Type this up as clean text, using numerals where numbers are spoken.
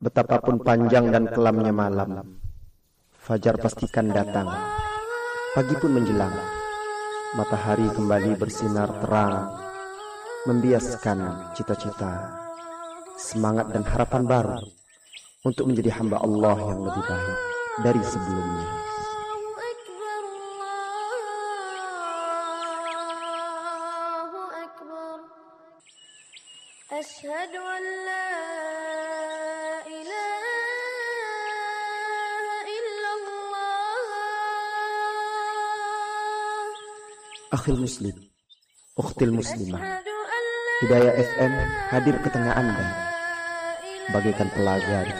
Betapapun panjang dan kelamnya malam, fajar pastikan datang. Pagi pun menjelang, matahari kembali bersinar terang, membiaskan cita-cita, semangat dan harapan baru untuk menjadi hamba Allah yang lebih baik dari sebelumnya. Asyhadu an la ilaha illallah. Akhil muslim, ukhtil muslimah, Hidayah FM hadir ke tengah Anda bagaikan telaga di